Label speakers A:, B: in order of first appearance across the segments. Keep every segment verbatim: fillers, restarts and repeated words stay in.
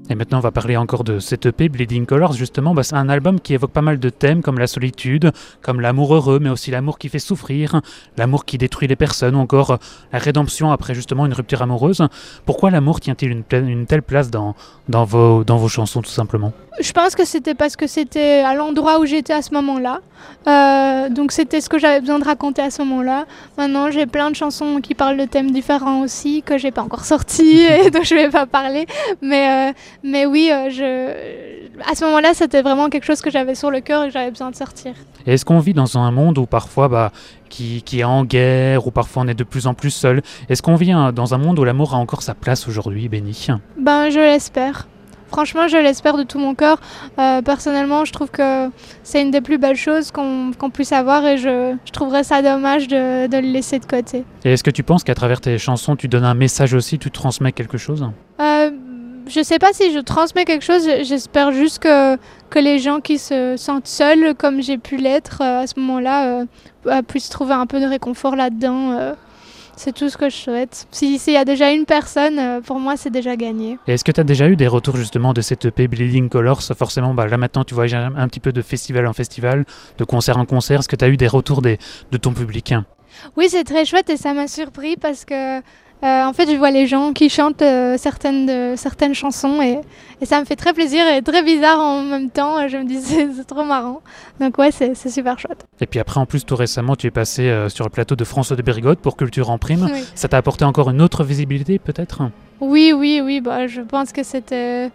A: Et maintenant, on va parler encore de cet E P, Bleeding Colors, justement. Bah, c'est un album qui évoque pas mal de thèmes, comme la solitude, comme l'amour heureux, mais aussi l'amour qui fait souffrir, l'amour qui détruit les personnes, ou encore euh, la rédemption après justement une rupture amoureuse. Pourquoi l'amour tient-il une, pla- une telle place dans, dans, vos, dans vos chansons, tout simplement?
B: Je pense que c'était parce que c'était à l'endroit où j'étais à ce moment-là. Euh, donc c'était ce que j'avais besoin de raconter à ce moment-là. Maintenant, j'ai plein de chansons qui parlent de thèmes différents aussi, que j'ai pas encore sortis et dont je vais pas parler. Mais, euh, mais oui, euh, je... à ce moment-là, c'était vraiment quelque chose que j'avais sur le cœur et que j'avais besoin de sortir.
A: Et est-ce qu'on vit dans un monde où parfois, bah, qui, qui est en guerre, où parfois on est de plus en plus seul? Est-ce qu'on vit un, dans un monde où l'amour a encore sa place aujourd'hui, Benny?
B: Ben, je l'espère. Franchement, je l'espère de tout mon cœur. Euh, personnellement, je trouve que c'est une des plus belles choses qu'on, qu'on puisse avoir et je, je trouverais ça dommage de, de le laisser de côté.
A: Et est-ce que tu penses qu'à travers tes chansons, tu donnes un message aussi, tu transmets quelque chose?
B: euh, Je sais pas si je transmets quelque chose, j'espère juste que, que les gens qui se sentent seuls, comme j'ai pu l'être euh, à ce moment-là, euh, puissent trouver un peu de réconfort là-dedans. Euh. C'est tout ce que je souhaite. S'il si y a déjà une personne, euh, pour moi, c'est déjà gagné.
A: Et est-ce que tu as déjà eu des retours justement de cette E P Bleeding Colors? Forcément, bah, là maintenant, tu voyages un, un petit peu de festival en festival, de concert en concert. Est-ce que tu as eu des retours des, de ton public?
B: Oui, c'est très chouette et ça m'a surpris parce que Euh, en fait, je vois les gens qui chantent euh, certaines, de, certaines chansons et, et ça me fait très plaisir et très bizarre en même temps. Je me dis, c'est, c'est trop marrant. Donc ouais, c'est, c'est super chouette.
A: Et puis après, en plus, tout récemment, tu es passé euh, sur le plateau de François de Bérigotte pour Culture en Prime.
B: Oui.
A: Ça t'a apporté encore une autre visibilité, peut-être?
B: Oui, oui, oui. Bah, je pense que c'était...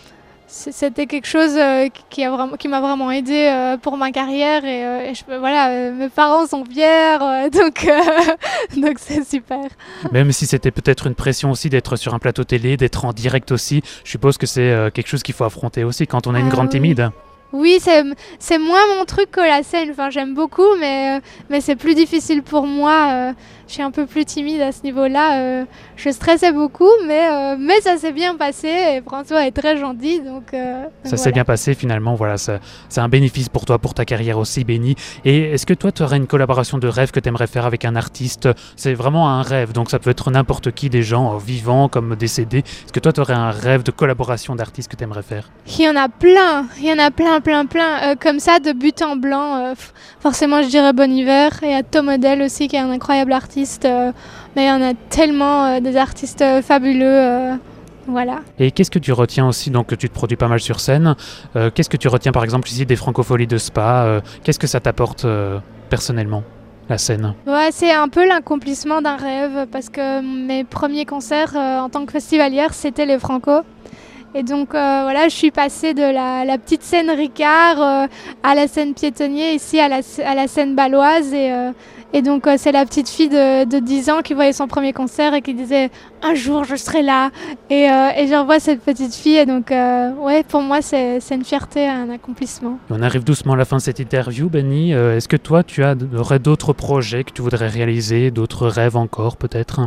B: C'était quelque chose euh, qui, a vraiment, qui m'a vraiment aidé euh, pour ma carrière et, euh, et je, voilà, euh, mes parents sont fiers, euh, donc, euh, donc c'est super.
A: Même si c'était peut-être une pression aussi d'être sur un plateau télé, d'être en direct aussi, je suppose que c'est euh, quelque chose qu'il faut affronter aussi quand on est une
B: Ah,
A: grande
B: oui.
A: timide.
B: Oui, c'est, c'est moins mon truc que la scène. Enfin, j'aime beaucoup, mais, euh, mais c'est plus difficile pour moi. Euh, je suis un peu plus timide à ce niveau-là. Euh, je stressais beaucoup, mais, euh, mais ça s'est bien passé. Et François est très gentil, donc. Euh, donc
A: ça
B: voilà.
A: s'est bien passé finalement. Voilà, ça, c'est un bénéfice pour toi, pour ta carrière aussi, Benny. Et est-ce que toi, tu aurais une collaboration de rêve que tu aimerais faire avec un artiste? C'est vraiment un rêve, donc ça peut être n'importe qui, des gens euh, vivants comme décédés. Est-ce que toi, tu aurais un rêve de collaboration d'artiste que tu aimerais faire?
B: Il y en a plein, il y en a plein, plein, plein. Euh, comme ça, de but en blanc, euh, f- forcément, je dirais Bon Iver. Et il y a Tom Odell aussi, qui est un incroyable artiste. Euh, mais il y en a tellement euh, des artistes euh, fabuleux. Euh, voilà.
A: Et qu'est-ce que tu retiens aussi, donc tu te produis pas mal sur scène, euh, qu'est-ce que tu retiens par exemple ici des Francopholies de Spa, euh, qu'est-ce que ça t'apporte euh, personnellement, la scène?
B: Ouais, c'est un peu l'accomplissement d'un rêve parce que mes premiers concerts euh, en tant que festivalière, c'était les Franco. Et donc euh, voilà, je suis passée de la, la petite scène Ricard euh, à la scène Piétonnier, ici à la, à la scène Baloise. Et, euh, et donc euh, c'est la petite fille de, de dix ans qui voyait son premier concert et qui disait « Un jour, je serai là ». Et, euh, et je revois cette petite fille. Et donc euh, ouais, pour moi, c'est, c'est une fierté, un accomplissement.
A: On arrive doucement à la fin de cette interview, Benny. Euh, est-ce que toi, tu as, aurais d'autres projets que tu voudrais réaliser, d'autres rêves encore peut-être?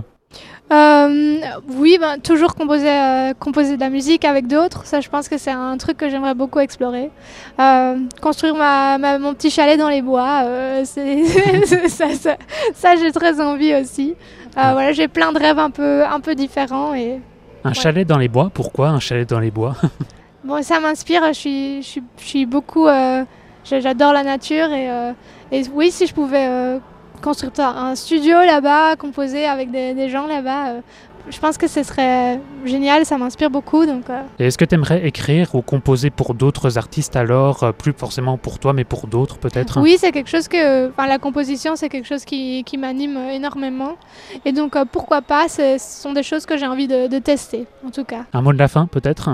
B: Euh, oui, ben, toujours composer, euh, composer de la musique avec d'autres. Ça, je pense que c'est un truc que j'aimerais beaucoup explorer. Euh, construire ma, ma, mon petit chalet dans les bois, euh, c'est, ça, ça, ça, j'ai très envie aussi. Euh, voilà, j'ai plein de rêves un peu, un peu différents. Et,
A: un
B: ouais.
A: chalet dans les bois? Pourquoi un chalet dans les bois?
B: Bon, ça m'inspire. Je suis, je suis, je suis beaucoup... Euh, j'adore la nature. Et, euh, et oui, si je pouvais... Euh, construire un studio là-bas, composer avec des, des gens là-bas. Euh, je pense que ce serait génial, ça m'inspire beaucoup. Donc, euh...
A: Et est-ce que tu aimerais écrire ou composer pour d'autres artistes alors, euh, plus forcément pour toi, mais pour d'autres peut-être?
B: Oui, c'est quelque chose que... Enfin, la composition, c'est quelque chose qui, qui m'anime énormément. Et donc, euh, pourquoi pas, ce sont des choses que j'ai envie de, de tester, en tout cas.
A: Un mot de la fin peut-être?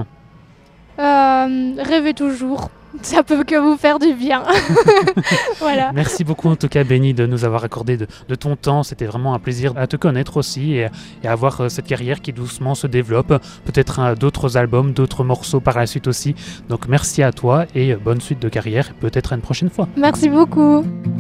B: euh, Rêvez toujours. Ça peut que vous faire du bien. Voilà.
A: Merci beaucoup en tout cas Benny de nous avoir accordé de, de ton temps. C'était vraiment un plaisir à te connaître aussi et, et à voir euh, cette carrière qui doucement se développe. Peut-être euh, d'autres albums, d'autres morceaux par la suite aussi. Donc merci à toi et euh, bonne suite de carrière et peut-être à une prochaine fois.
B: Merci beaucoup.